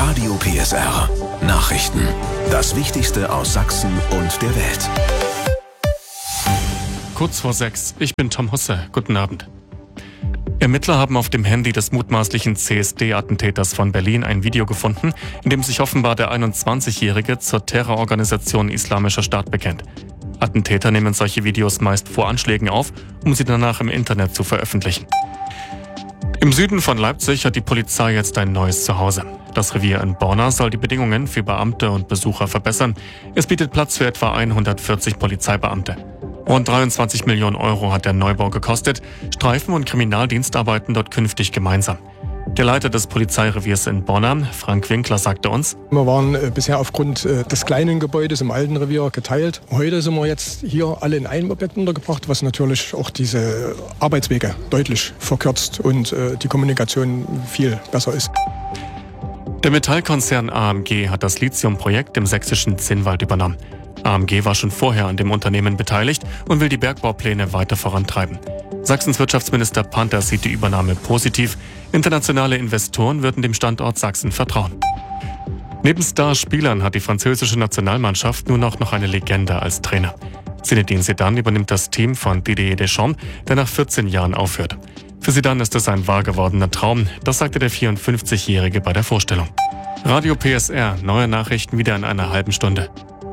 Radio PSR. Nachrichten. Das Wichtigste aus Sachsen und der Welt. Kurz vor 6. Ich bin Tom Husse. Guten Abend. Ermittler haben auf dem Handy des mutmaßlichen CSD-Attentäters von Berlin ein Video gefunden, in dem sich offenbar der 21-Jährige zur Terrororganisation Islamischer Staat bekennt. Attentäter nehmen solche Videos meist vor Anschlägen auf, um sie danach im Internet zu veröffentlichen. Im Süden von Leipzig hat die Polizei jetzt ein neues Zuhause. Das Revier in Borna soll die Bedingungen für Beamte und Besucher verbessern. Es bietet Platz für etwa 140 Polizeibeamte. Rund 23 Millionen Euro hat der Neubau gekostet. Streifen- und Kriminaldienst arbeiten dort künftig gemeinsam. Der Leiter des Polizeireviers in Borna, Frank Winkler, sagte uns: Wir waren bisher aufgrund des kleinen Gebäudes im alten Revier geteilt. Heute sind wir jetzt hier alle in einem Objekt untergebracht, was natürlich auch diese Arbeitswege deutlich verkürzt und die Kommunikation viel besser ist. Der Metallkonzern AMG hat das Lithium-Projekt im sächsischen Zinnwald übernommen. AMG war schon vorher an dem Unternehmen beteiligt und will die Bergbaupläne weiter vorantreiben. Sachsens Wirtschaftsminister Panther sieht die Übernahme positiv. Internationale Investoren würden dem Standort Sachsen vertrauen. Neben Starspielern hat die französische Nationalmannschaft nur noch eine Legende als Trainer. Zinedine Zidane übernimmt das Team von Didier Deschamps, der nach 14 Jahren aufhört. Für Zidane ist es ein wahr gewordener Traum, das sagte der 54-Jährige bei der Vorstellung. Radio PSR, neue Nachrichten wieder in einer halben Stunde.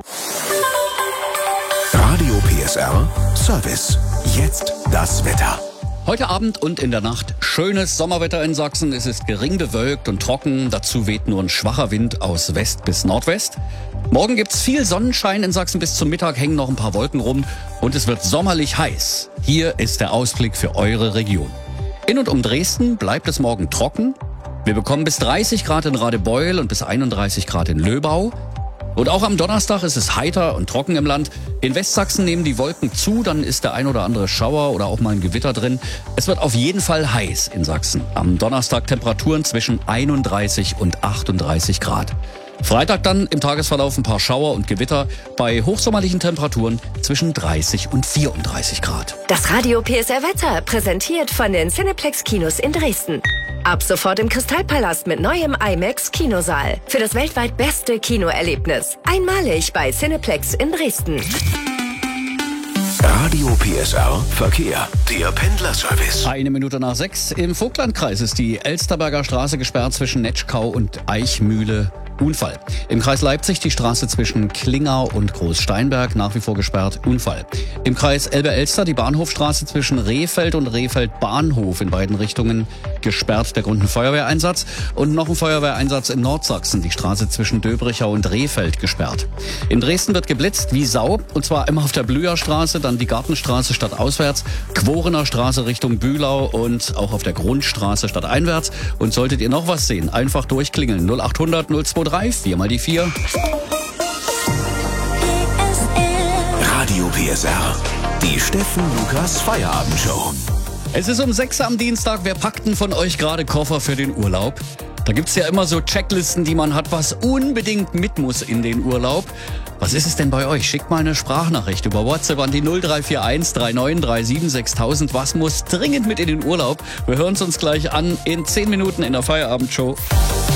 Radio PSR Service. Jetzt das Wetter. Heute Abend und in der Nacht schönes Sommerwetter in Sachsen. Es ist gering bewölkt und trocken. Dazu weht nur ein schwacher Wind aus West bis Nordwest. Morgen gibt's viel Sonnenschein in Sachsen. Bis zum Mittag hängen noch ein paar Wolken rum. Und es wird sommerlich heiß. Hier ist der Ausblick für eure Region. In und um Dresden bleibt es morgen trocken. Wir bekommen bis 30 Grad in Radebeul und bis 31 Grad in Löbau. Und auch am Donnerstag ist es heiter und trocken im Land. In Westsachsen nehmen die Wolken zu, dann ist der ein oder andere Schauer oder auch mal ein Gewitter drin. Es wird auf jeden Fall heiß in Sachsen. Am Donnerstag Temperaturen zwischen 31 und 38 Grad. Freitag dann im Tagesverlauf ein paar Schauer und Gewitter bei hochsommerlichen Temperaturen zwischen 30 und 34 Grad. Das Radio PSR Wetter präsentiert von den Cineplex Kinos in Dresden. Ab sofort im Kristallpalast mit neuem IMAX Kinosaal. Für das weltweit beste Kinoerlebnis. Einmalig bei Cineplex in Dresden. Radio PSR Verkehr. Der Pendlerservice. 6:01. Im Vogtlandkreis ist die Elsterberger Straße gesperrt zwischen Netschkau und Eichmühle. Unfall. Im Kreis Leipzig die Straße zwischen Klingau und Großsteinberg nach wie vor gesperrt. Unfall. Im Kreis Elbe-Elster die Bahnhofstraße zwischen Rehfeld und Rehfeld-Bahnhof in beiden Richtungen gesperrt. Der Grund ein Feuerwehreinsatz. Und noch ein Feuerwehreinsatz in Nordsachsen. Die Straße zwischen Döbrichau und Rehfeld gesperrt. In Dresden wird geblitzt wie Sau. Und zwar immer auf der Blüherstraße, dann die Gartenstraße stadtauswärts, Quorener Straße Richtung Bühlau und auch auf der Grundstraße stadteinwärts. Und solltet ihr noch was sehen, einfach durchklingeln. 0800 023 4 mal die 4. Radio PSR. Die Steffen Lukas Feierabendshow. Es ist um 6 am Dienstag. Wer packt denn von euch gerade Koffer für den Urlaub? Da gibt's ja immer so Checklisten, die man hat, was unbedingt mit muss in den Urlaub. Was ist es denn bei euch? Schickt mal eine Sprachnachricht über WhatsApp an die 0341 3937 6000. Was muss dringend mit in den Urlaub? Wir hören es uns gleich an in 10 Minuten in der Feierabendshow.